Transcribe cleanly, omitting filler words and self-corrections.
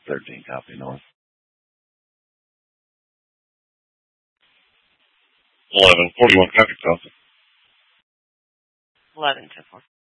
13 copy north. 1141 copy, Delta. 11 10-4.